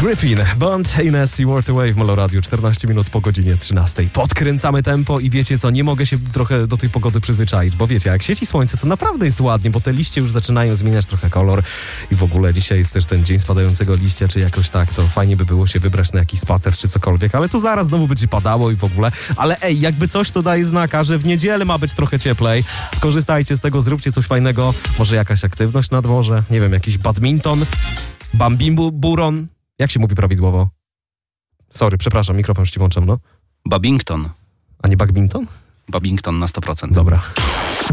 Griffin, Bond, Ines i Walk Away w Molo Radio, 14 minut po godzinie 13. Podkręcamy tempo i wiecie co, nie mogę się trochę do tej pogody przyzwyczaić, bo wiecie, jak świeci słońce, to naprawdę jest ładnie, bo te liście już zaczynają zmieniać trochę kolor i w ogóle dzisiaj jest też ten dzień spadającego liścia, czy jakoś tak, to fajnie by było się wybrać na jakiś spacer, czy cokolwiek, ale to zaraz znowu będzie padało i w ogóle, ale ej, jakby coś to daje znaka, że w niedzielę ma być trochę cieplej, skorzystajcie z tego, zróbcie coś fajnego, może jakaś aktywność na dworze, nie wiem, jakiś badminton, bambimburon. Jak się mówi prawidłowo? Sorry, przepraszam, mikrofon już ci włączam, no. Babington. A nie badminton? Babington na 100%. Dobra.